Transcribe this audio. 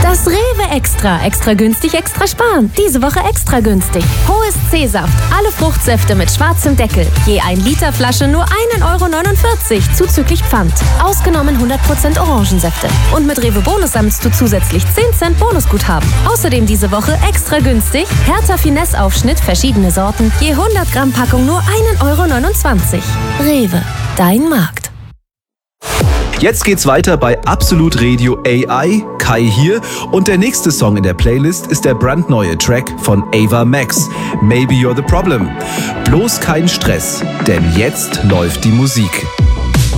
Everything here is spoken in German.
Das Rewe Extra. Extra günstig, extra sparen. Diese Woche extra günstig. Hohes C-Saft. Alle Fruchtsäfte mit schwarzem Deckel. Je 1 Liter Flasche nur 1,49 € zuzüglich Pfand. Ausgenommen 100% Orangensäfte. Und mit Rewe Bonus sammelst du zusätzlich 10 Cent Bonusguthaben. Außerdem diese Woche extra günstig. Hertha Finesse Aufschnitt, verschiedene Sorten. Je 100 Gramm Packung nur 1,29 €. Rewe. Dein Markt. Jetzt geht's weiter bei Absolut Radio AI, Kai hier, und der nächste Song in der Playlist ist der brandneue Track von Ava Max, Maybe You're the Problem. Bloß kein Stress, denn jetzt läuft die Musik.